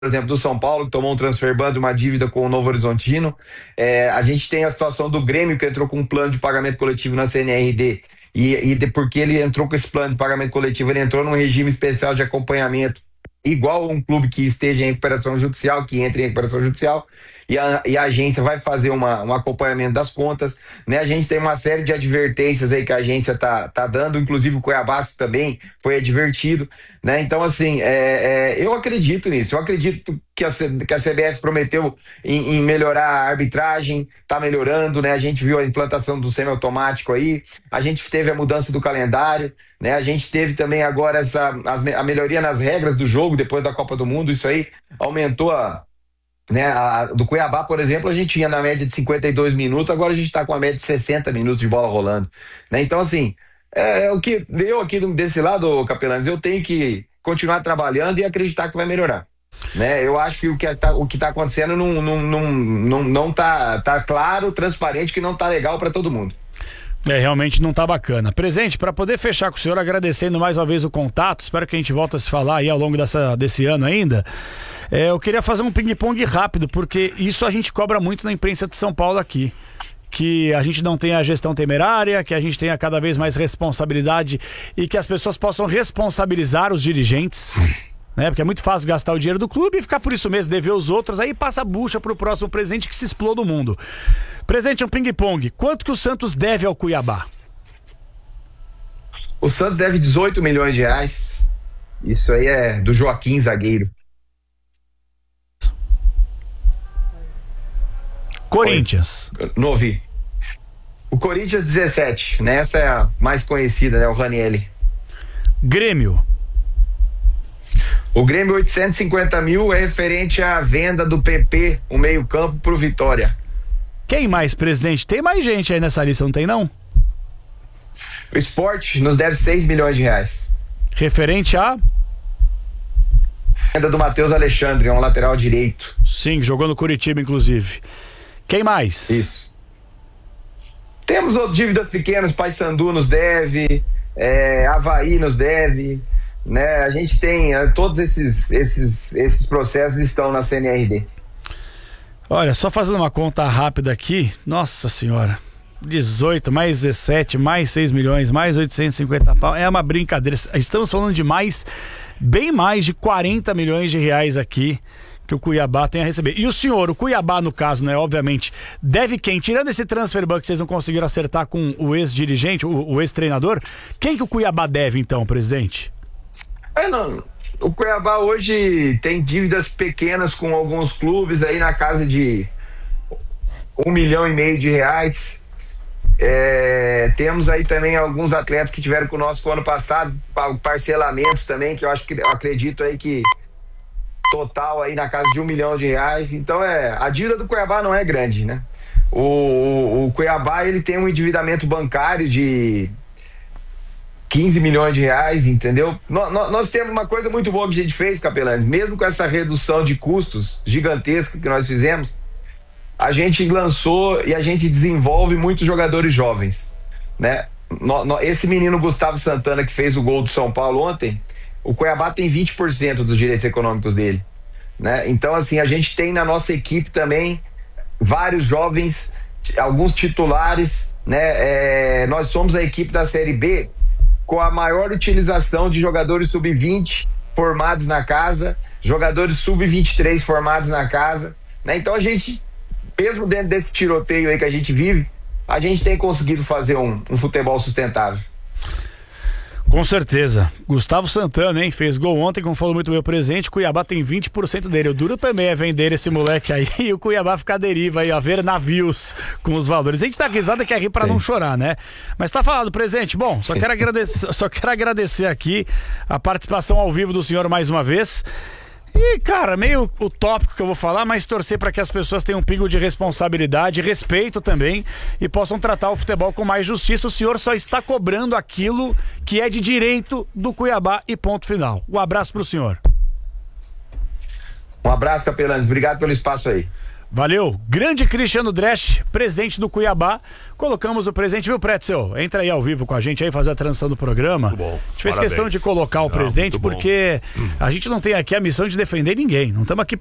por exemplo, do São Paulo, que tomou um transfer ban de uma dívida com o Novo Horizontino. A gente tem a situação do Grêmio, que entrou com um plano de pagamento coletivo na CNRD, porque ele entrou com esse plano de pagamento coletivo, ele entrou num regime especial de acompanhamento, igual um clube que esteja em recuperação judicial, que entre em recuperação judicial, e a agência vai fazer um acompanhamento das contas, né? A gente tem uma série de advertências aí que a agência tá dando, inclusive o Cuiabá também foi advertido, né? Então, assim, eu acredito nisso, eu acredito que a CBF prometeu em melhorar a arbitragem, tá melhorando, né? A gente viu a implantação do semiautomático aí, a gente teve a mudança do calendário, né? A gente teve também agora a melhoria nas regras do jogo depois da Copa do Mundo, isso aí aumentou do Cuiabá, por exemplo, a gente tinha na média de 52 minutos, agora a gente está com a média de 60 minutos de bola rolando, né? Então, assim, o que eu aqui desse lado, Capelanes, eu tenho que continuar trabalhando e acreditar que vai melhorar, né? Eu acho que o que tá acontecendo não tá claro, transparente, que não tá legal para todo mundo. Realmente não tá bacana. Presidente, para poder fechar com o senhor, agradecendo mais uma vez o contato, espero que a gente volte a se falar aí ao longo desse ano ainda. Eu queria fazer um ping-pong rápido, porque isso a gente cobra muito na imprensa de São Paulo aqui. Que a gente não tenha a gestão temerária, que a gente tenha cada vez mais responsabilidade e que as pessoas possam responsabilizar os dirigentes, né? Porque é muito fácil gastar o dinheiro do clube e ficar por isso mesmo, dever os outros, aí passa a bucha pro próximo presidente que se exploda o mundo. Presidente, um ping-pong. Quanto que o Santos deve ao Cuiabá? O Santos deve 18 milhões de reais. Isso aí é do Joaquim, zagueiro. Corinthians. Não ouvi. O Corinthians 17, né? Essa é a mais conhecida, né? O Ranielli. Grêmio. O Grêmio 850 mil é referente à venda do PP, o meio campo, pro Vitória. Quem mais, presidente? Tem mais gente aí nessa lista, não tem não? O Sport nos deve 6 milhões de reais. Referente a? Venda do Matheus Alexandre, é um lateral direito. Sim, jogou no Curitiba, inclusive. Quem mais? Isso. Temos outras dívidas pequenas, Paysandu nos deve, Avaí nos deve, né? A gente tem, todos esses processos estão na CNRD. Olha, só fazendo uma conta rápida aqui, nossa senhora, 18, mais 17, mais 6 milhões, mais 850 pau, é uma brincadeira. Estamos falando de bem mais de 40 milhões de reais aqui que o Cuiabá tem a receber. E o senhor, o Cuiabá no caso, né, obviamente, deve quem? Tirando esse transfer ban que vocês não conseguiram acertar com o ex-dirigente, o ex-treinador, quem que o Cuiabá deve então, presidente? O Cuiabá hoje tem dívidas pequenas com alguns clubes aí na casa de 1,5 milhão de reais. Temos aí também alguns atletas que tiveram conosco ano passado, parcelamentos também, que eu acredito aí que total aí na casa de 1 milhão de reais. Então a dívida do Cuiabá não é grande, né? O Cuiabá, ele tem um endividamento bancário de 15 milhões de reais, entendeu? Nós temos uma coisa muito boa que a gente fez, Capelanes, mesmo com essa redução de custos gigantesca que nós fizemos, a gente lançou e a gente desenvolve muitos jogadores jovens, né? Esse menino Gustavo Santana que fez o gol do São Paulo ontem, o Cuiabá tem 20% dos direitos econômicos dele, né? Então, assim, a gente tem na nossa equipe também vários jovens, alguns titulares, né? Nós somos a equipe da Série B com a maior utilização de jogadores sub-20 formados na casa, jogadores sub-23 formados na casa, né? Então a gente, mesmo dentro desse tiroteio aí que a gente vive, a gente tem conseguido fazer um futebol sustentável. Com certeza. Gustavo Santana, hein? Fez gol ontem, como falou muito bem o presidente. Cuiabá tem 20% dele. O duro também é vender esse moleque aí e o Cuiabá ficar à deriva aí, a ver navios com os valores. A gente tá risada que é rir pra não chorar, né? Mas tá falado, presidente. Bom, só quero agradecer aqui a participação ao vivo do senhor mais uma vez. E, cara, meio utópico que eu vou falar, mas torcer para que as pessoas tenham um pingo de responsabilidade, respeito também e possam tratar o futebol com mais justiça. O senhor só está cobrando aquilo que é de direito do Cuiabá e ponto final. Um abraço pro senhor. Um abraço, Capelanes. Obrigado pelo espaço aí. Valeu. Grande Cristiano Dresch, presidente do Cuiabá. Colocamos o presente, viu, Pretzel? Entra aí ao vivo com a gente aí, fazer a transição do programa. Muito bom. A gente fez questão de colocar o presidente porque a gente não tem aqui a missão de defender ninguém. Não estamos aqui